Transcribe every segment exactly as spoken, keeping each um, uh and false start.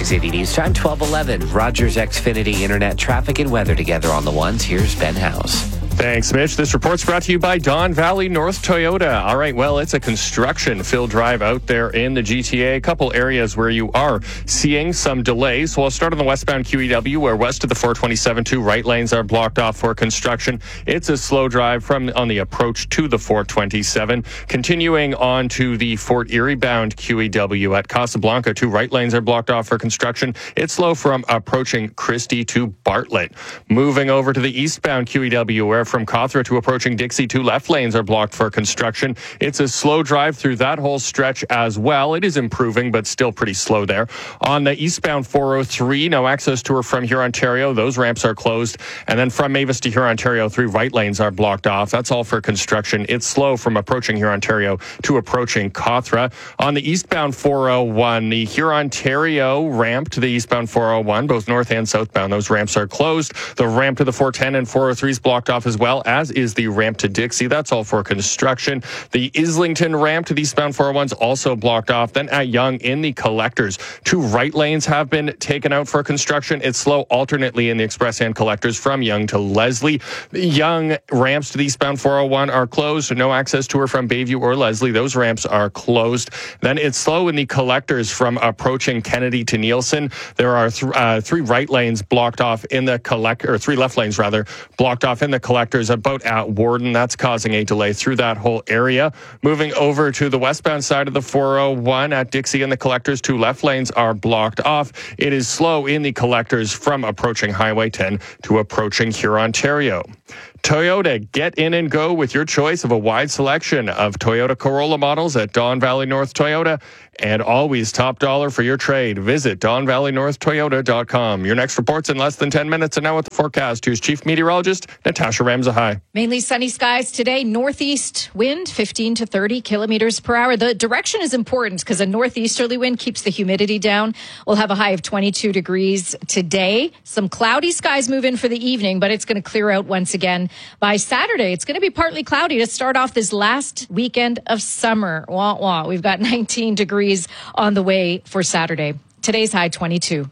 six eighty News Time, twelve eleven. Rogers Xfinity Internet traffic and weather together on the ones. Here's Ben House. Thanks, Mitch. This report's brought to you by Don Valley North Toyota. All right, well, it's a construction-filled drive out there in the G T A. A couple areas where you are seeing some delays. So I'll start on the westbound Q E W, where west of the four twenty-seven, two right lanes are blocked off for construction. It's a slow drive from on the approach to the four twenty-seven. Continuing on to the Fort Erie-bound Q E W at Casablanca, two right lanes are blocked off for construction. It's slow from approaching Christie to Bartlett. Moving over to the eastbound Q E W, where from Cawthra to approaching Dixie, two left lanes are blocked for construction. It's a slow drive through that whole stretch as well. It is improving, but still pretty slow there. On the eastbound four oh three, no access to or from Huron, Ontario. Those ramps are closed. And then from Mavis to Huron, Ontario, three right lanes are blocked off. That's all for construction. It's slow from approaching Huron, Ontario to approaching Cawthra. On the eastbound four oh one, the Huron, Ontario ramp to the eastbound four oh one, both north and southbound, those ramps are closed. The ramp to the four ten and four oh three is blocked off as well, as is the ramp to Dixie. That's all for construction. The Islington ramp to the eastbound four oh one is also blocked off. Then at Yonge in the collectors, two right lanes have been taken out for construction. It's slow alternately in the express and collectors from Yonge to Leslie. The Yonge ramps to the eastbound four oh one are closed, so no access to or from Bayview or Leslie. Those ramps are closed. Then it's slow in the collectors from approaching Kennedy to Nielsen. There are th- uh, three right lanes blocked off in the collect, or three left lanes rather, blocked off in the collectors about at Warden. That's causing a delay through that whole area. Moving over to the westbound side of the four oh one at Dixie and the collectors, two left lanes are blocked off. It is slow in the collectors from approaching Highway ten to approaching Huron, Ontario. Toyota, get in and go with your choice of a wide selection of Toyota Corolla models at Don Valley North Toyota, and always top dollar for your trade. Visit don valley north toyota dot com. Your next report's in less than ten minutes, and now with the forecast, here's Chief Meteorologist Natasha Ramzahai. Mainly sunny skies today, northeast wind fifteen to thirty kilometers per hour. The direction is important because a northeasterly wind keeps the humidity down. We'll have a high of twenty-two degrees today. Some cloudy skies move in for the evening, but it's going to clear out once again by Saturday. It's going to be partly cloudy to start off this last weekend of summer. Wah, wah. We've got nineteen degrees on the way for Saturday. Today's high twenty-two.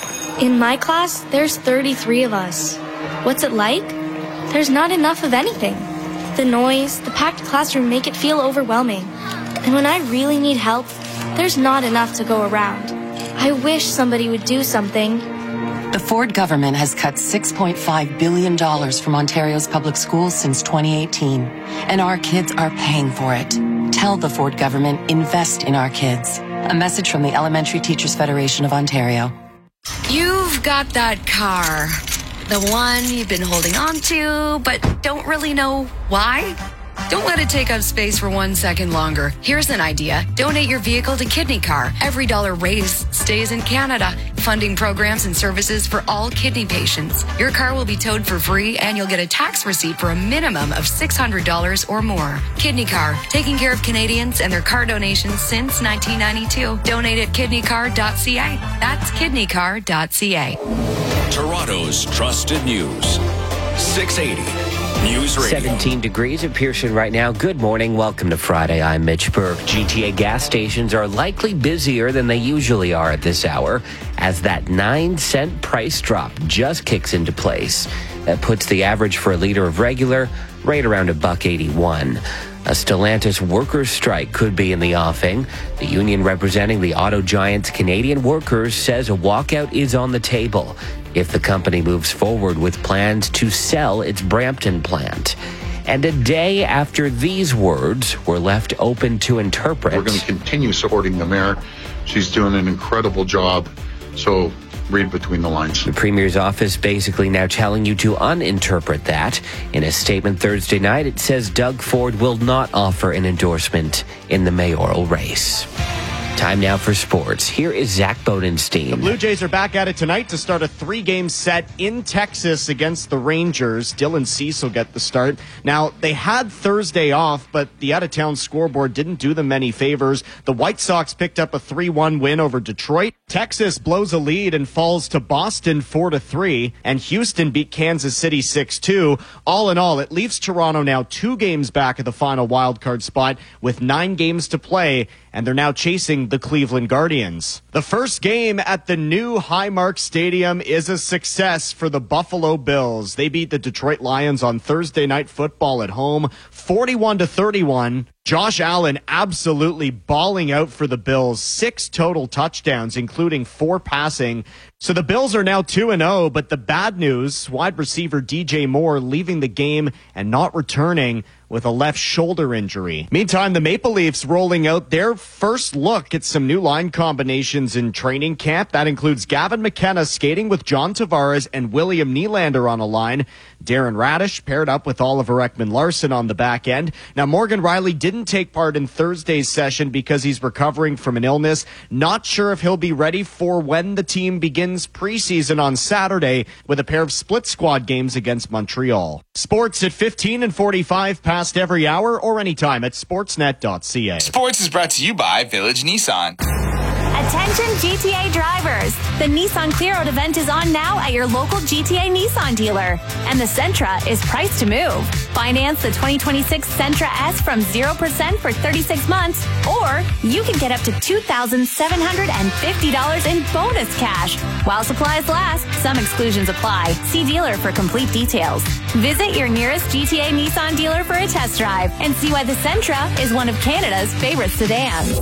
In my class, there's thirty-three of us. What's it like? There's not enough of anything. The noise, the packed classroom make it feel overwhelming. And when I really need help, there's not enough to go around. I wish somebody would do something. The Ford government has cut six point five billion dollars from Ontario's public schools since twenty eighteen, and our kids are paying for it. Tell the Ford government, invest in our kids. A message from the Elementary Teachers Federation of Ontario. You've got that car, the one you've been holding on to, but don't really know why. Don't let it take up space for one second longer. Here's an idea. Donate your vehicle to Kidney Car. Every dollar raised stays in Canada, funding programs and services for all kidney patients. Your car will be towed for free, and you'll get a tax receipt for a minimum of six hundred dollars or more. Kidney Car, taking care of Canadians and their car donations since nineteen ninety-two. Donate at kidney car dot c a. That's kidney car dot c a. Toronto's trusted news. six eighty News Radio. seventeen degrees at Pearson right now. Good morning. Welcome to Friday. I'm Mitch Burke. G T A gas stations are likely busier than they usually are at this hour as that nine cent price drop just kicks into place. That puts the average for a liter of regular right around a buck eighty-one. A Stellantis workers' strike could be in the offing. The union representing the auto giant's Canadian workers says a walkout is on the table if the company moves forward with plans to sell its Brampton plant. And a day after these words were left open to interpret. We're going to continue supporting the mayor. She's doing an incredible job. So read between the lines. The Premier's office basically now telling you to uninterpret that. In a statement Thursday night, it says Doug Ford will not offer an endorsement in the mayoral race. Time now for sports. Here is Zach Bodenstein. The Blue Jays are back at it tonight to start a three-game set in Texas against the Rangers. Dylan Cease will get the start. Now, they had Thursday off, but the out-of-town scoreboard didn't do them any favors. The White Sox picked up a three one win over Detroit. Texas blows a lead and falls to Boston four to three, and Houston beat Kansas City six two. All in all, it leaves Toronto now two games back at the final wildcard spot with nine games to play. and they're now chasing the Cleveland Guardians. The first game at the new Highmark Stadium is a success for the Buffalo Bills. They beat the Detroit Lions on Thursday Night Football at home, forty-one to thirty-one. Josh Allen absolutely balling out for the Bills. Six total touchdowns, including four passing. So the Bills are now two and oh, but the bad news, wide receiver D J Moore leaving the game and not returning with a left shoulder injury. Meantime, the Maple Leafs rolling out their first look at some new line combinations in training camp. That includes Gavin McKenna skating with John Tavares and William Nylander on a line. Darren Radish paired up with Oliver Ekman-Larsson on the back end. Now, Morgan Rielly didn't take part in Thursday's session because he's recovering from an illness. Not sure if he'll be ready for when the team begins preseason on Saturday with a pair of split squad games against Montreal. Sports at fifteen and forty-five past every hour or anytime at sportsnet dot c a. Sports is brought to you by Village Nissan. Attention G T A drivers. The Nissan Clear Out event is on now at your local G T A Nissan dealer. And the Sentra is priced to move. Finance the twenty twenty-six Sentra S from zero percent for thirty-six months, or you can get up to two thousand seven hundred fifty dollars in bonus cash. While supplies last, some exclusions apply. See dealer for complete details. Visit your nearest G T A Nissan dealer for a test drive and see why the Sentra is one of Canada's favorite sedans.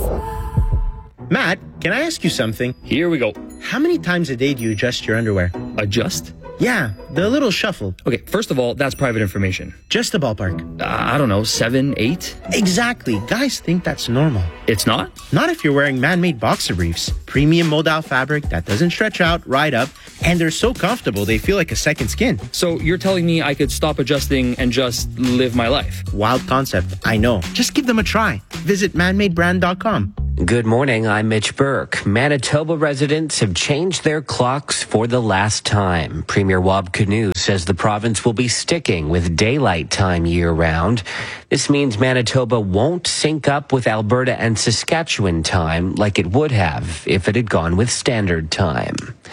Matt, can I ask you something? Here we go. How many times a day do you adjust your underwear? Adjust? Yeah, the little shuffle. Okay, first of all, that's private information. Just a ballpark. Uh, I don't know, seven, eight? Exactly. Guys think that's normal. It's not? Not if you're wearing man-made boxer briefs. Premium moldal fabric that doesn't stretch out, right up, and they're so comfortable they feel like a second skin. So you're telling me I could stop adjusting and just live my life? Wild concept, I know. Just give them a try. Visit man made brand dot com. Good morning, I'm Mitch Burke. Manitoba residents have changed their clocks for the last time. Premier Wab Kinew says the province will be sticking with daylight time year-round. This means Manitoba won't sync up with Alberta and Saskatchewan time like it would have if it had gone with standard time.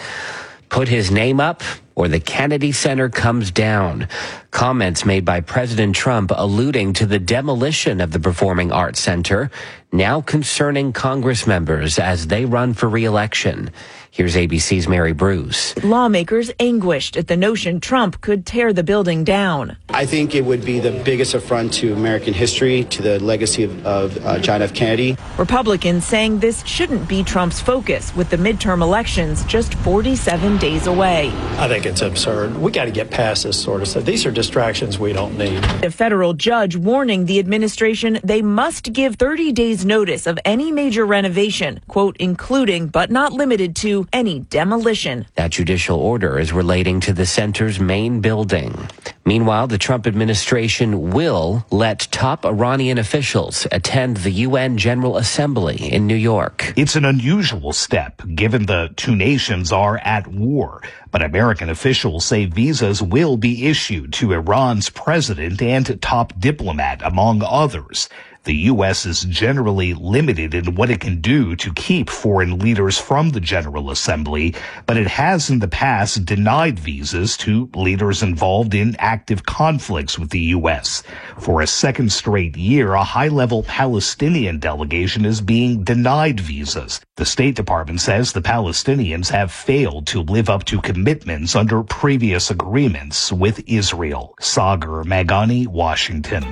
Put his name up, or the Kennedy Center comes down. Comments made by President Trump alluding to the demolition of the Performing Arts Center, now concerning Congress members as they run for re-election. Here's A B C's Mary Bruce. Lawmakers anguished at the notion Trump could tear the building down. I think it would be the biggest affront to American history, to the legacy of, of uh, John F. Kennedy. Republicans saying this shouldn't be Trump's focus with the midterm elections just forty-seven days away. I think it's absurd. We got to get past this sort of stuff. These are distractions we don't need. A federal judge warning the administration they must give thirty days notice of any major renovation, quote, including but not limited to any demolition. That judicial order is relating to the center's main building. Meanwhile, the Trump administration will let top Iranian officials attend the U N General Assembly in New York. It's an unusual step, given the two nations are at war. But American officials say visas will be issued to Iran's president and top diplomat, among others. The U S is generally limited in what it can do to keep foreign leaders from the General Assembly, but it has in the past denied visas to leaders involved in active conflicts with the U S. For a second straight year, a high-level Palestinian delegation is being denied visas. The State Department says the Palestinians have failed to live up to commitments under previous agreements with Israel. Sagar Magani, Washington.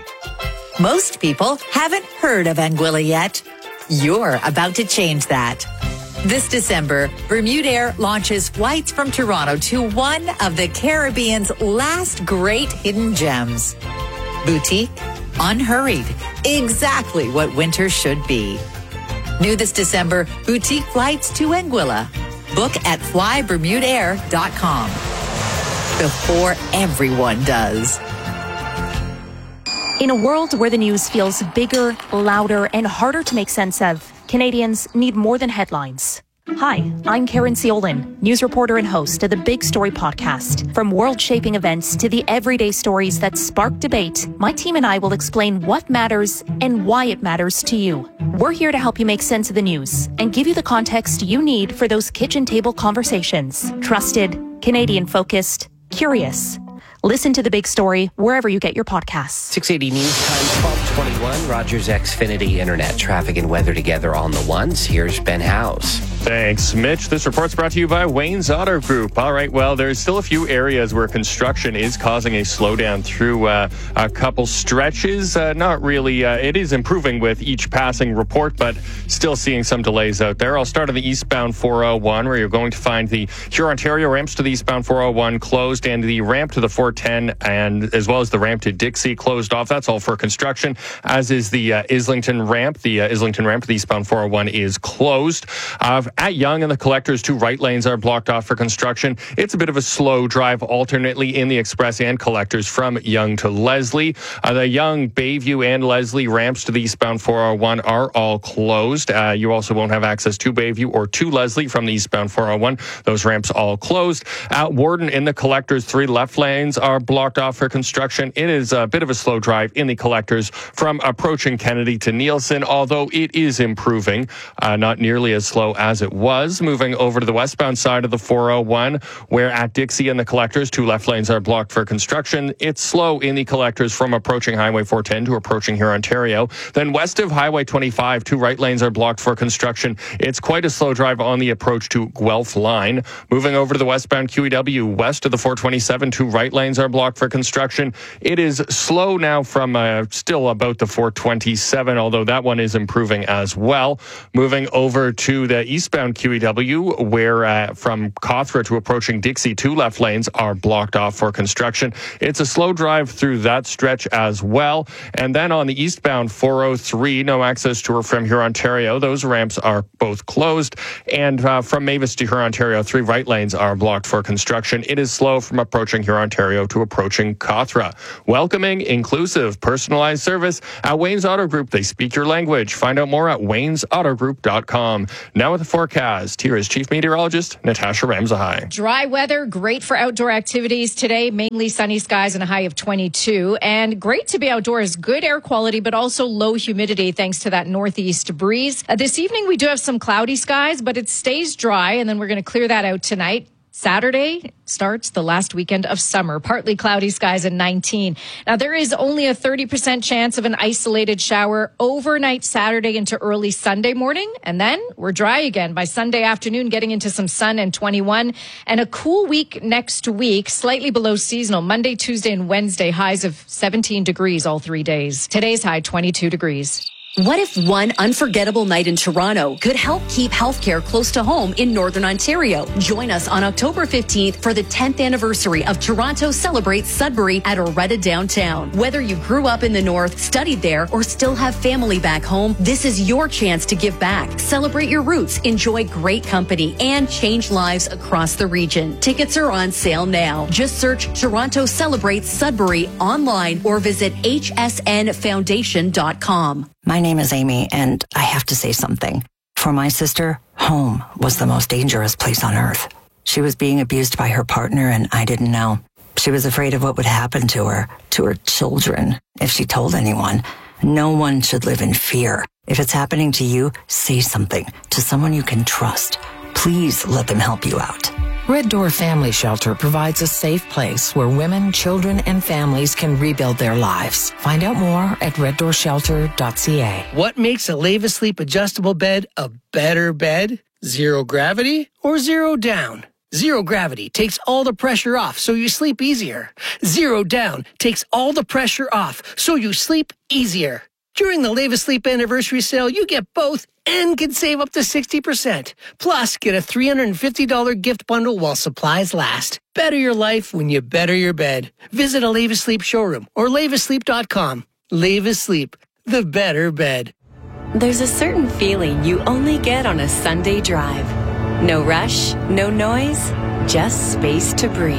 Most people haven't heard of Anguilla yet. You're about to change that. This December, Bermudair launches flights from Toronto to one of the Caribbean's last great hidden gems. Boutique, unhurried, exactly what winter should be. New this December, boutique flights to Anguilla. Book at fly bermudair dot com. Before everyone does. In a world where the news feels bigger, louder, and harder to make sense of, Canadians need more than headlines. Hi, I'm Karen Ciolin, news reporter and host of the Big Story podcast. From world-shaping events to the everyday stories that spark debate, my team and I will explain what matters and why it matters to you. We're here to help you make sense of the news and give you the context you need for those kitchen table conversations. Trusted, Canadian-focused, curious. Listen to The Big Story wherever you get your podcasts. six eighty News Time, twelve twenty-one. Rogers Xfinity Internet. Traffic and weather together on the ones. Here's Ben House. Thanks, Mitch. This report's brought to you by Wayne's Auto Group. All right, well, there's still a few areas where construction is causing a slowdown through uh, a couple stretches. Uh, not really. Uh, it is improving with each passing report, but still seeing some delays out there. I'll start on the eastbound four oh one, where you're going to find the Huron-Ontario ramps to the eastbound four oh one closed, and the ramp to the four ten, and as well as the ramp to Dixie closed off. That's all for construction, as is the uh, Islington ramp. The uh, Islington ramp to the eastbound four oh one is closed. Uh, At Yonge and the Collectors, two right lanes are blocked off for construction. It's a bit of a slow drive alternately in the Express and Collectors from Yonge to Leslie. Uh, the Yonge, Bayview, and Leslie ramps to the eastbound four oh one are all closed. Uh, you also won't have access to Bayview or to Leslie from the eastbound four oh one. Those ramps all closed. At Warden in the Collectors, three left lanes are blocked off for construction. It is a bit of a slow drive in the Collectors from approaching Kennedy to Nielsen, although it is improving. Uh, not nearly as slow as it was. Moving over to the westbound side of the four oh one, where at Dixie and the Collectors, two left lanes are blocked for construction. It's slow in the Collectors from approaching Highway four ten to approaching Huron-Ontario. Then west of Highway twenty-five, two right lanes are blocked for construction. It's quite a slow drive on the approach to Guelph Line. Moving over to the westbound Q E W, west of the four twenty-seven, two right lanes are blocked for construction. It is slow now from uh, still about the four twenty-seven, although that one is improving as well. Moving over to the eastbound Q E W, where uh, from Cawthra to approaching Dixie, two left lanes are blocked off for construction. It's a slow drive through that stretch as well. And then on the eastbound four oh three, no access to or from Huron-Ontario. Those ramps are both closed. And uh, from Mavis to Huron-Ontario, three right lanes are blocked for construction. It is slow from approaching Huron-Ontario to approaching Cawthra. Welcoming, inclusive, personalized service at Wayne's Auto Group. They speak your language. Find out more at waynes auto group dot com. Now with the forecast, here is Chief Meteorologist Natasha Ramzahai. Dry weather, great for outdoor activities today. Mainly sunny skies and a high of twenty-two. And great to be outdoors. Good air quality, but also low humidity thanks to that northeast breeze. Uh, this evening, we do have some cloudy skies, but it stays dry. And then we're going to clear that out tonight. Saturday starts the last weekend of summer. Partly cloudy skies at nineteen. Now, there is only a thirty percent chance of an isolated shower overnight Saturday into early Sunday morning. And then we're dry again by Sunday afternoon, getting into some sun and twenty-one. And a cool week next week, slightly below seasonal. Monday, Tuesday, and Wednesday, highs of seventeen degrees all three days. Today's high, twenty-two degrees. What if one unforgettable night in Toronto could help keep healthcare close to home in Northern Ontario? Join us on October fifteenth for the tenth anniversary of Toronto Celebrates Sudbury at Oretta Downtown. Whether you grew up in the North, studied there, or still have family back home, this is your chance to give back. Celebrate your roots, enjoy great company, and change lives across the region. Tickets are on sale now. Just search Toronto Celebrates Sudbury online or visit h s n foundation dot com. My name is Amy, and I have to say something. For my sister, home was the most dangerous place on earth. She was being abused by her partner, and I didn't know. She was afraid of what would happen to her, to her children, if she told anyone. No one should live in fear. If it's happening to you, say something to someone you can trust. Please let them help you out. Red Door Family Shelter provides a safe place where women, children, and families can rebuild their lives. Find out more at red door shelter dot c a. What makes a Leva Sleep adjustable bed a better bed? Zero gravity or zero down? Zero gravity takes all the pressure off so you sleep easier. Zero down takes all the pressure off so you sleep easier. During the Leva Sleep Anniversary Sale, you get both and can save up to sixty percent. Plus, get a three hundred fifty dollars gift bundle while supplies last. Better your life when you better your bed. Visit a Leva Sleep showroom or leva sleep dot com. Leva Sleep, the better bed. There's a certain feeling you only get on a Sunday drive. No rush, no noise, just space to breathe.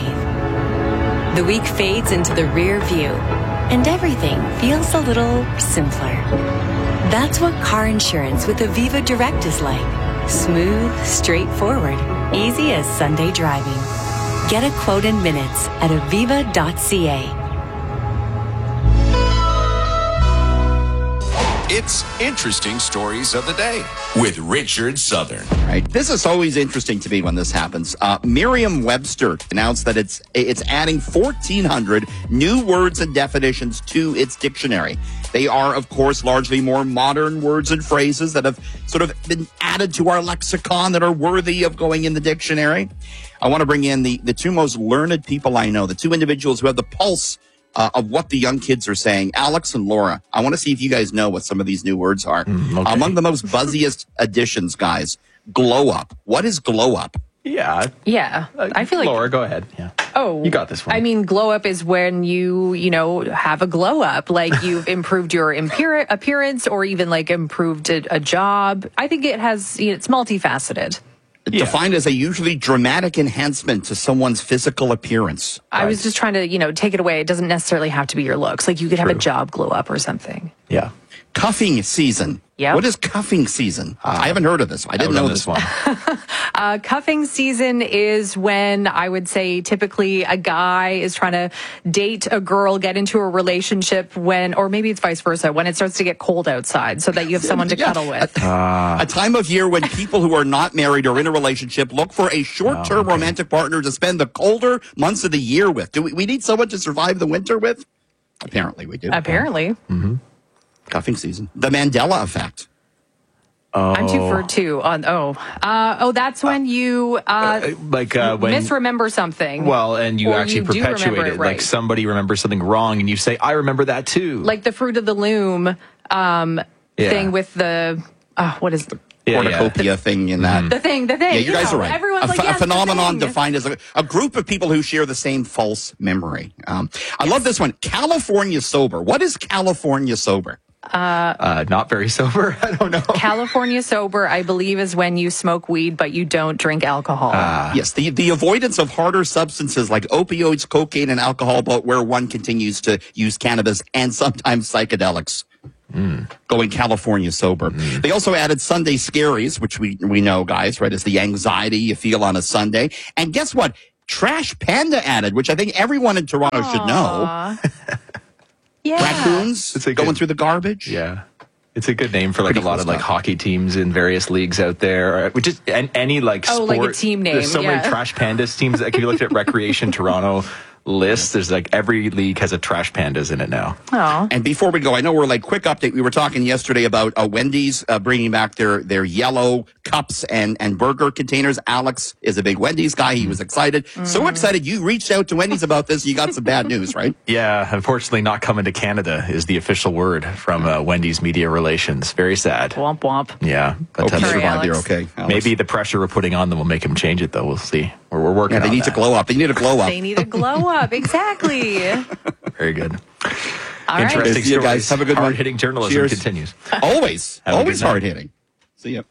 The week fades into the rear view, and everything feels a little simpler. That's what car insurance with Aviva Direct is like. Smooth, straightforward, easy as Sunday driving. Get a quote in minutes at aviva dot c a. It's Interesting Stories of the Day with Richard Southern. Right. This is always interesting to me when this happens. Uh, Merriam-Webster announced that it's it's adding fourteen hundred new words and definitions to its dictionary. They are, of course, largely more modern words and phrases that have sort of been added to our lexicon that are worthy of going in the dictionary. I want to bring in the, the two most learned people I know, the two individuals who have the pulse Uh, of what the young kids are saying. Alex and Laura, I want to see if you guys know what some of these new words are. Mm, okay. Among the most buzziest additions, guys, glow up. What is glow up? Yeah. Yeah. Uh, I feel like... Laura, go ahead. Yeah. Oh. You got this one. I mean, glow up is when you, you know, have a glow up. Like you've improved your impar- appearance or even like improved a, a job. I think it has, you know, it's multifaceted. Yeah. Defined as a usually dramatic enhancement to someone's physical appearance. I right. was just trying to, you know, take it away. It doesn't necessarily have to be your looks. Like you could True. have a job glow up or something. Yeah. Cuffing season. Yeah. What is cuffing season? Uh, I haven't heard of this. I didn't know this one. uh, cuffing season is when I would say typically a guy is trying to date a girl, get into a relationship when, or maybe it's vice versa, when it starts to get cold outside so that you have someone to yeah. cuddle with. Uh, a time of year when people who are not married or in a relationship look for a short-term oh, okay. romantic partner to spend the colder months of the year with. Do we, we need someone to survive the winter with? Apparently we do. Apparently. Mm-hmm. Cuffing season. The Mandela effect. Oh. I'm too for two on. Oh, uh, oh, that's when you uh, uh, like uh, when, misremember something. Well, and you or actually you perpetuate it. it right. Like somebody remembers something wrong, and you say, "I remember that too." Like the fruit of the loom um, yeah. thing with the uh, what is the yeah, cornucopia yeah. thing in that. The thing, the thing. Yeah, you, you guys know, are right. Everyone's a, like, f- yes, a phenomenon the defined as a, a group of people who share the same false memory. Um, I love this one. California sober. What is California sober? Uh, uh, not very sober. I don't know. California sober, I believe, is when you smoke weed but you don't drink alcohol. Uh, yes, the the avoidance of harder substances like opioids, cocaine, and alcohol, but where one continues to use cannabis and sometimes psychedelics. Mm. Going California sober. Mm. They also added Sunday scaries, which we we know, guys, right? Is the anxiety you feel on a Sunday. And guess what? Trash Panda added, which I think everyone in Toronto Aww. should know. Yeah. Raccoons it's a going good, through the garbage. Yeah. It's a good name for like Pretty a lot cool of like stuff. hockey teams in various leagues out there. Which is and any like oh, sport. like a team name. There's so yeah. many Trash Pandas teams. Like if you looked at Recreation Toronto list, there's like every league has a Trash Pandas in it now. Oh. And before we go, I know we're like quick update. We were talking yesterday about uh, Wendy's uh, bringing back their their yellow cups and and burger containers. Alex is a big Wendy's guy. He was excited, mm. so excited. You reached out to Wendy's about this. You got some bad news, right? Yeah, unfortunately, not coming to Canada is the official word from uh, Wendy's media relations. Very sad. Womp womp. Yeah, but okay, survive. You're okay. Alex. Maybe the pressure we're putting on them will make him change it, though. We'll see. We're, we're working. Yeah, they on need that. to glow up. They need to glow up. They need a glow up. Exactly. Very good. All Interesting right. stories. You guys have a good one. Hard-hitting journalism Cheers. continues. Always, Have always hard-hitting. See ya.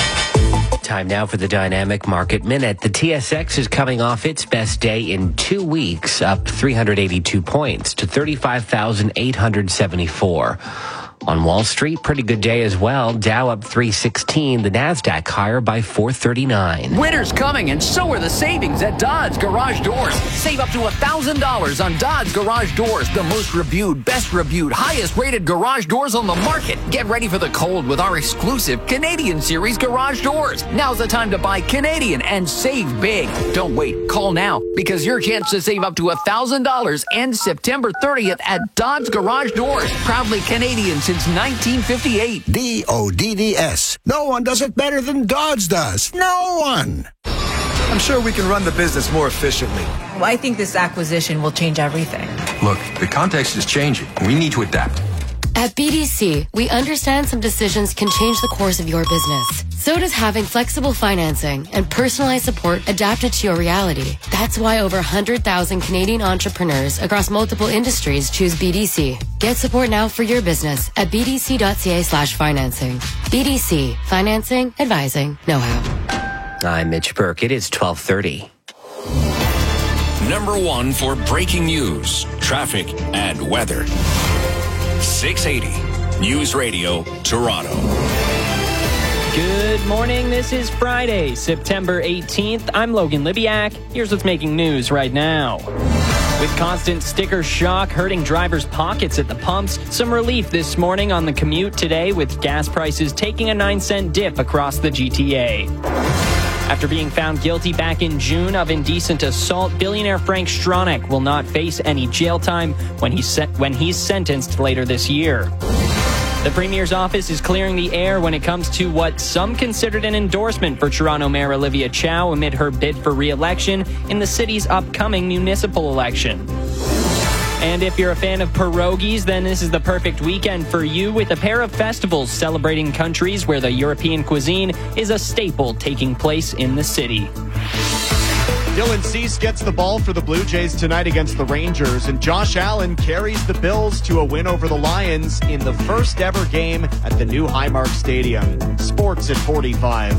Time now for the Dynamic Market Minute. The T S X is coming off its best day in two weeks, up three hundred eighty-two points to thirty-five thousand eight hundred seventy-four. On Wall Street, pretty good day as well. Dow up three sixteen, the NASDAQ higher by four thirty-nine. Winter's coming, and so are the savings at Dodds Garage Doors. Save up to one thousand dollars on Dodds Garage Doors, the most reviewed, best reviewed, highest rated garage doors on the market. Get ready for the cold with our exclusive Canadian Series garage doors. Now's the time to buy Canadian and save big. Don't wait. Call now, because your chance to save up to one thousand dollars ends September thirtieth at Dodds Garage Doors. Proudly Canadian since nineteen fifty-eight. D O D D S. No one does it better than Dodds does. No one. I'm sure we can run the business more efficiently. Well, I think this acquisition will change everything. Look, the context is changing. We need to adapt. At B D C, we understand some decisions can change the course of your business. So does having flexible financing and personalized support adapted to your reality. That's why over one hundred thousand Canadian entrepreneurs across multiple industries choose B D C. Get support now for your business at bdc.ca slash financing. B D C. Financing, advising, know-how. I'm Mitch Burke. It is twelve thirty. Number one for breaking news, traffic, and weather. six eighty News Radio, Toronto. Good morning. This is Friday, September eighteenth. I'm Logan Libiak. Here's what's making news right now. With constant sticker shock hurting drivers' pockets at the pumps, some relief this morning on the commute today with gas prices taking a nine cent dip across the G T A. After being found guilty back in June of indecent assault, billionaire Frank Stronach will not face any jail time when he's, se- when he's sentenced later this year. The Premier's office is clearing the air when it comes to what some considered an endorsement for Toronto Mayor Olivia Chow amid her bid for re-election in the city's upcoming municipal election. And if you're a fan of pierogies, then this is the perfect weekend for you with a pair of festivals celebrating countries where the European cuisine is a staple taking place in the city. Dylan Cease gets the ball for the Blue Jays tonight against the Rangers, and Josh Allen carries the Bills to a win over the Lions in the first ever game at the new Highmark Stadium. Sports at forty-five.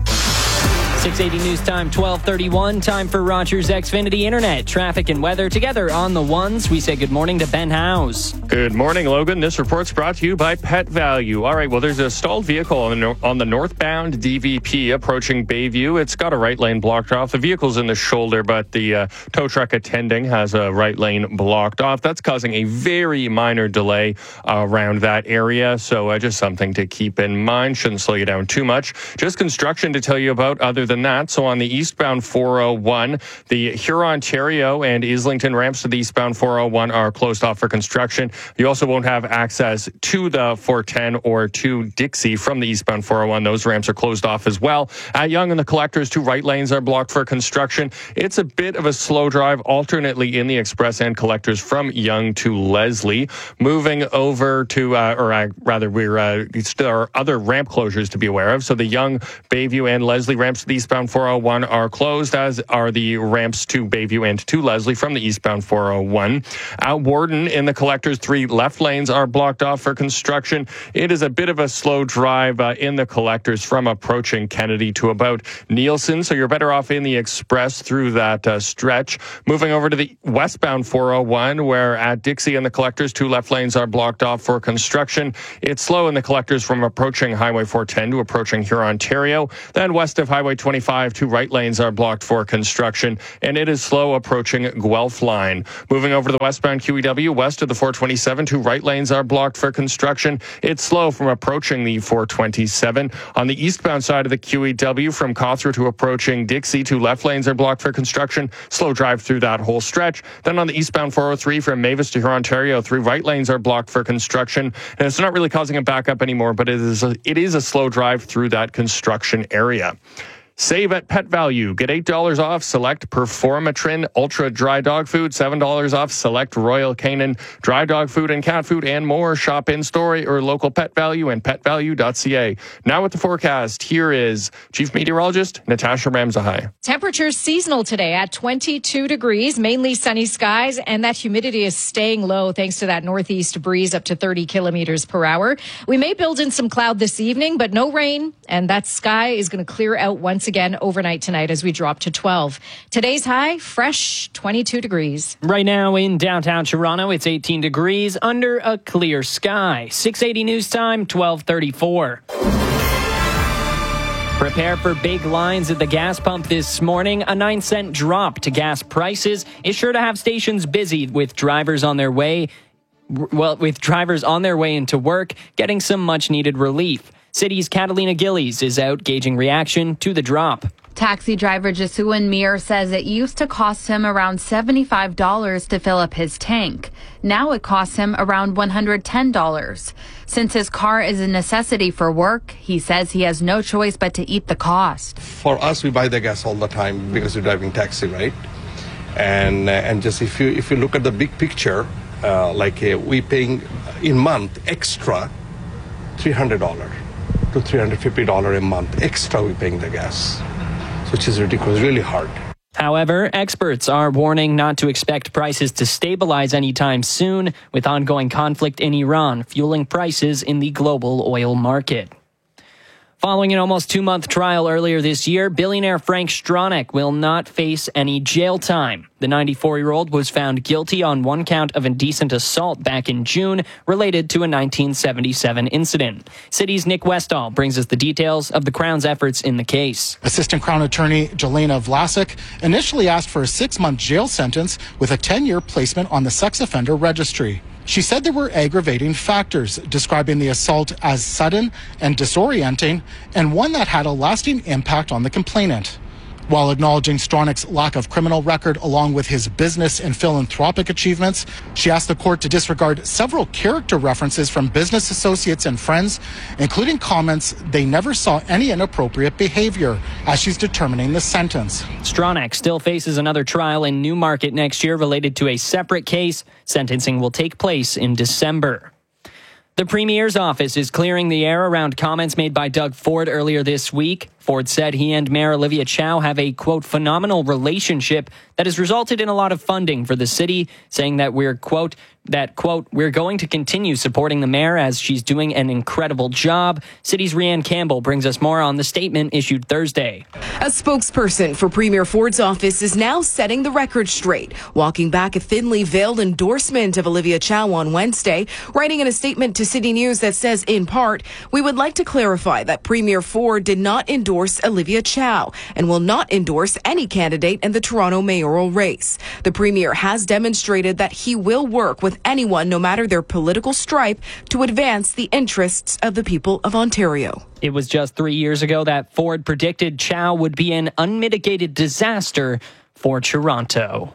six eighty News Time, twelve thirty-one. Time for Rogers Xfinity Internet. Traffic and weather together on the ones. We say good morning to Ben Howes. Good morning, Logan. This report's brought to you by Pet Value. All right, well, there's a stalled vehicle on the, no- on the northbound D V P approaching Bayview. It's got a right lane blocked off. The vehicle's in the shoulder, but the uh, tow truck attending has a right lane blocked off. That's causing a very minor delay uh, around that area, so uh, just something to keep in mind. Shouldn't slow you down too much. Just construction to tell you about other than that. So on the eastbound four oh one, the Huron-Ontario and Islington ramps to the eastbound four oh one are closed off for construction. You also won't have access to the four ten or to Dixie from the eastbound four oh one. Those ramps are closed off as well. At Yonge and the Collectors, two right lanes are blocked for construction. It's a bit of a slow drive alternately in the Express and Collectors from Yonge to Leslie. Moving over to, uh, or uh, rather, we're uh, there are other ramp closures to be aware of. So the Yonge, Bayview, and Leslie ramps to the eastbound four oh one are closed, as are the ramps to Bayview and to Leslie from the eastbound four oh one. At Warden in the Collectors, three left lanes are blocked off for construction. It is a bit of a slow drive uh, in the Collectors from approaching Kennedy to about Nielsen, so you're better off in the Express through that uh, stretch. Moving over to the westbound four oh one, where at Dixie and the Collectors, two left lanes are blocked off for construction. It's slow in the Collectors from approaching Highway four ten to approaching Huron-Ontario. Then west of Highway twenty-five, two right lanes are blocked for construction, and it is slow approaching Guelph line. Moving over to the westbound Q E W, west of the four twenty-seven, two right lanes are blocked for construction. It's slow from approaching the four twenty-seven. On the eastbound side of the Q E W, from Cawthra to approaching Dixie, two left lanes are blocked for construction. Slow drive through that whole stretch. Then on the eastbound four oh three, from Mavis to Huron-Ontario, three right lanes are blocked for construction. And it's not really causing a backup anymore, but it is a, it is a slow drive through that construction area. Save at Pet Value. Get eight dollars off select Performatrin Ultra Dry Dog Food, seven dollars off select Royal Canin Dry Dog Food and Cat Food, and more. Shop in-store or local Pet Value and pet value dot c a. Now with the forecast, here is Chief Meteorologist Natasha Ramzahai. Temperatures seasonal today at twenty-two degrees, mainly sunny skies, and that humidity is staying low thanks to that northeast breeze up to thirty kilometers per hour. We may build in some cloud this evening, but no rain, and that sky is going to clear out once again overnight tonight as we drop to twelve. Today's high, fresh twenty-two degrees. Right now in downtown Toronto, it's eighteen degrees under a clear sky. six eighty News Time, twelve thirty-four. Prepare for big lines at the gas pump this morning. A nine cent drop to gas prices is sure to have stations busy with drivers on their way, well, with drivers on their way into work, getting some much needed relief. City's Catalina Gillies is out gauging reaction to the drop. Taxi driver Jesuin Mir says it used to cost him around seventy-five dollars to fill up his tank. Now it costs him around one hundred ten dollars. Since his car is a necessity for work, he says he has no choice but to eat the cost. For us, we buy the gas all the time because we're driving taxi, right? And uh, and just if you if you look at the big picture, uh, like uh, we paying in month extra three hundred dollars to three hundred fifty dollars a month extra we paying the gas, which is ridiculous, really hard. However, experts are warning not to expect prices to stabilize anytime soon, with ongoing conflict in Iran fueling prices in the global oil market. Following an almost two-month trial earlier this year, billionaire Frank Stronach will not face any jail time. The ninety-four-year-old was found guilty on one count of indecent assault back in June related to a nineteen seventy-seven incident. City's Nick Westall brings us the details of the Crown's efforts in the case. Assistant Crown Attorney Jelena Vlasic initially asked for a six-month jail sentence with a ten-year placement on the sex offender registry. She said there were aggravating factors, describing the assault as sudden and disorienting, and one that had a lasting impact on the complainant. While acknowledging Stronach's lack of criminal record along with his business and philanthropic achievements, she asked the court to disregard several character references from business associates and friends, including comments they never saw any inappropriate behavior, as she's determining the sentence. Stronach still faces another trial in Newmarket next year related to a separate case. Sentencing will take place in December. The Premier's office is clearing the air around comments made by Doug Ford earlier this week. Ford said he and Mayor Olivia Chow have a, quote, phenomenal relationship that has resulted in a lot of funding for the city, saying that we're, quote, that, quote, we're going to continue supporting the mayor as she's doing an incredible job. City's Rianne Campbell brings us more on the statement issued Thursday. A spokesperson for Premier Ford's office is now setting the record straight, walking back a thinly veiled endorsement of Olivia Chow on Wednesday, writing in a statement to City News that says, in part, we would like to clarify that Premier Ford did not endorse Olivia Chow and will not endorse any candidate in the Toronto mayoral race. The Premier has demonstrated that he will work with anyone, no matter their political stripe, to advance the interests of the people of Ontario. It was just three years ago that Ford predicted Chow would be an unmitigated disaster for Toronto.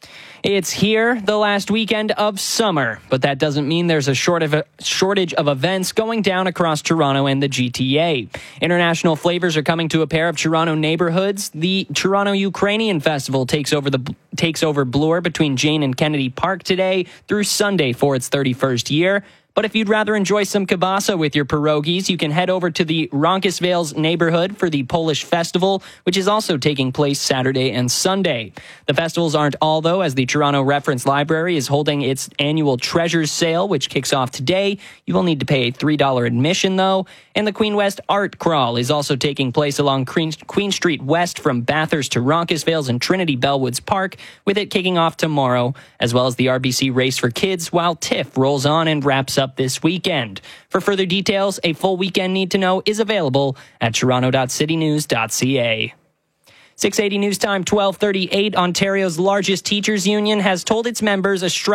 It's here, the last weekend of summer, but that doesn't mean there's a short of a shortage of events going down across Toronto and the G T A. International flavors are coming to a pair of Toronto neighborhoods. The Toronto Ukrainian Festival takes over the takes over Bloor between Jane and Kennedy Park today through Sunday for its thirty-first year. But if you'd rather enjoy some kielbasa with your pierogies, you can head over to the Roncesvalles neighborhood for the Polish Festival, which is also taking place Saturday and Sunday. The festivals aren't all, though, as the Toronto Reference Library is holding its annual Treasures Sale, which kicks off today. You will need to pay a three dollars admission, though. And the Queen West Art Crawl is also taking place along Queen Street West from Bathurst to Roncesvalles and Trinity Bellwoods Park, with it kicking off tomorrow, as well as the R B C Race for Kids, while TIFF rolls on and wraps up this weekend. For further details, a full weekend need to know is available at toronto dot city news dot c a. six eighty News Time, twelve thirty-eight. Ontario's largest teachers union has told its members a strike